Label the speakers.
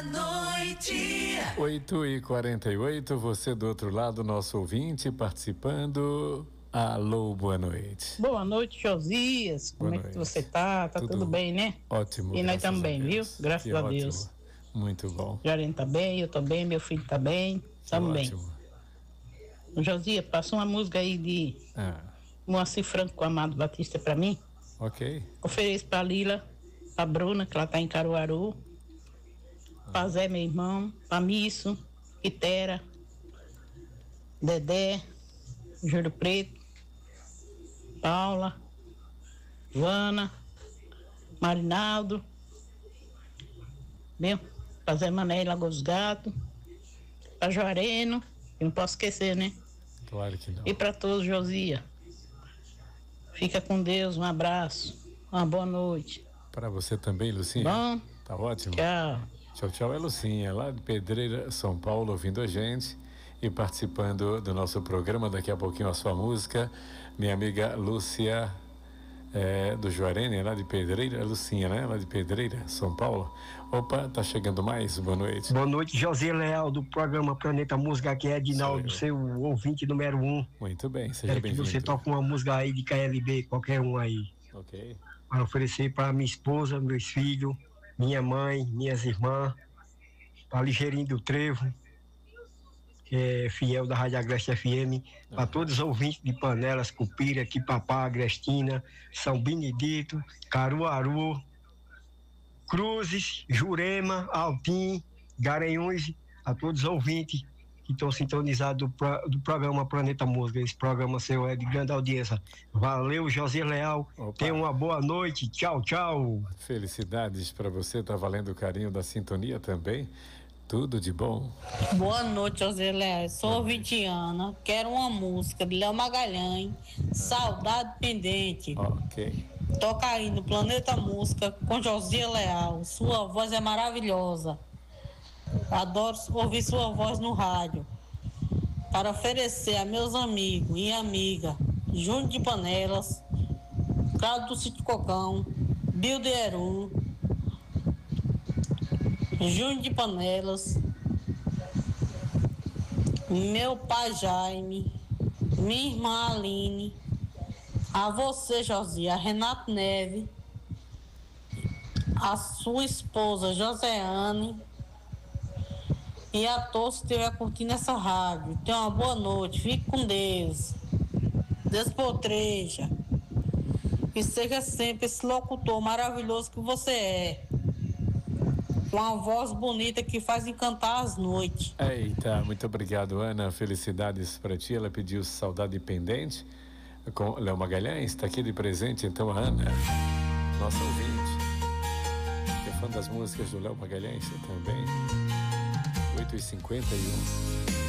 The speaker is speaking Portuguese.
Speaker 1: da noite.
Speaker 2: 8h48, você do outro lado, nosso ouvinte participando. Alô, boa noite.
Speaker 3: Boa noite, Josias. Como é que você tá? Tá tudo bem, né?
Speaker 2: Ótimo.
Speaker 3: E nós também, viu? Graças a
Speaker 2: ótimo.
Speaker 3: Deus.
Speaker 2: Muito bom.
Speaker 3: Jarene tá bem, eu tô bem, meu filho tá bem, tamo bem. Josias, passa uma música aí de Moacir Franco com Amado Batista pra mim.
Speaker 2: Ok.
Speaker 3: Ofereço pra Lila, pra Bruna, que ela tá em Caruaru, pra Zé, meu irmão, pra Misso, Itera, Dedé, Júlio Preto, Paula, Vana, Marinaldo, meu, pra Zé Mané, Lagoa dos Gatos, pra Juareno, que não posso esquecer, né?
Speaker 2: Claro que não.
Speaker 3: E pra todos, Josia. Fica com Deus, um abraço, uma boa noite.
Speaker 2: Pra você também, Lucinha.
Speaker 3: Bom?
Speaker 2: Tá ótimo.
Speaker 3: Tchau.
Speaker 2: Tchau, tchau. É Lucinha, lá de Pedreira, São Paulo, ouvindo a gente e participando do nosso programa. Daqui a pouquinho a sua música. Minha amiga Lúcia, do Juarene, lá de Pedreira, Lucinha, né? Lá de Pedreira, São Paulo. Opa, tá chegando mais, boa noite.
Speaker 4: Boa noite, José Leal, do programa Planeta Música, aqui é Edinaldo, seu ouvinte número 1.
Speaker 2: Muito bem, seja bem-vindo.
Speaker 4: Você toca uma música aí de KLB, qualquer um aí.
Speaker 2: Ok.
Speaker 4: Para oferecer para minha esposa, meus filhos, minha mãe, minhas irmãs, para Ligeirinho do Trevo, que é fiel da Rádio Agreste FM, para todos os ouvintes de Panelas, Cupira, Quipapá, Agrestina, São Benedito, Caruaru, Cruzes, Jurema, Altim, Garanhuns, a todos os ouvintes que estão sintonizados do programa Planeta Música. Esse programa seu é de grande audiência. Valeu, José Leal. Tenha uma boa noite. Tchau, tchau.
Speaker 2: Felicidades para você, tá valendo o carinho da sintonia também. Tudo de bom.
Speaker 5: Boa noite, José Leal. Sou ouvinte-ana. Quero uma música de Léo Magalhães, Saudade Pendente.
Speaker 2: Ok.
Speaker 5: Toca aí no Planeta Música com José Leal. Sua voz é maravilhosa. Adoro ouvir sua voz no rádio. Para oferecer a meus amigos e amigas, Júnior de Panelas, Claudio do Sítio Cocão, Bilderum, Júnior de Panelas, meu pai Jaime, minha irmã Aline, a você, Josi, a Renato Neve, a sua esposa Joseane e a todos que estiver curtindo essa rádio. Tenha uma boa noite, fique com Deus, Deus proteja e seja sempre esse locutor maravilhoso que você é, com a voz bonita que faz encantar as noites.
Speaker 2: Eita, muito obrigado, Ana. Felicidades para ti. Ela pediu Saudade Pendente com Léo Magalhães. Está aqui de presente, então, a Ana, nossa ouvinte, que é fã das músicas do Léo Magalhães também. 8h51.